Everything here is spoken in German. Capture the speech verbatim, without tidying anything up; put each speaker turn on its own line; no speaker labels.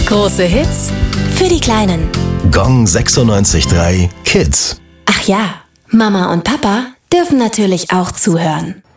Große Hits für die Kleinen.
Gong sechsundneunzig Komma drei Kids.
Ach ja, Mama und Papa dürfen natürlich auch zuhören.